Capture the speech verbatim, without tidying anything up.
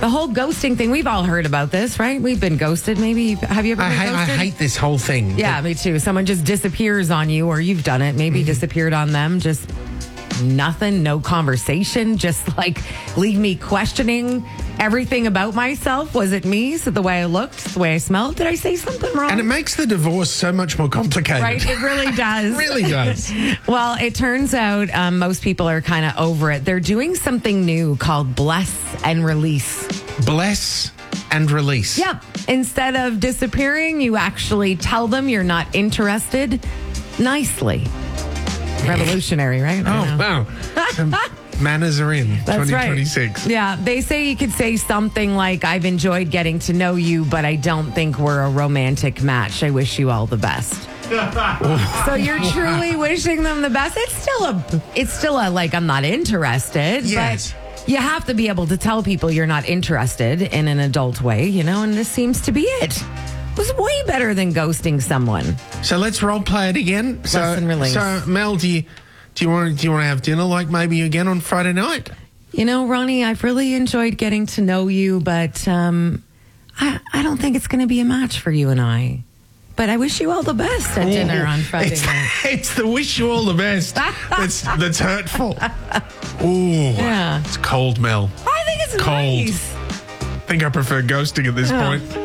The whole ghosting thing, we've all heard about this, right? We've been ghosted, maybe. Have you ever I been hate, I ghosted? hate this whole thing. Yeah, me too. Someone just disappears on you, or you've done it, maybe Mm-hmm. disappeared on them, just nothing, no conversation, just like leave me questioning everything about myself. Was it me? Is it the way I looked? The way I smelled? Did I say something wrong? And it makes the divorce so much more complicated. Right, it really does. It really does. Well, it turns out um, most people are kind of over it. They're doing something new called bless and release. Bless and release. Yep. Instead of disappearing, you actually tell them you're not interested nicely. Revolutionary, right? I Oh, don't know. wow. Some manners are in That's twenty right. twenty-six. Yeah, they say you could say something like, I've enjoyed getting to know you, but I don't think we're a romantic match. I wish you all the best. So you're truly wishing them the best. It's still a, it's still a, like, I'm not interested. Yes. But you have to be able to tell people you're not interested in an adult way, you know, and this seems to be it. It was way better than ghosting someone. So let's role play it again. So, Bless and release. So Mel, do you do you want do you want to have dinner like maybe again on Friday night? You know, Ronnie, I've really enjoyed getting to know you, but um, I, I don't think it's going to be a match for you and I. But I wish you all the best at dinner on Friday it's, night. It's the wish you all the best. That's that's hurtful. Ooh, Yeah. it's cold, Mel. I think it's Cold. nice. I think I prefer ghosting at this Yeah. point.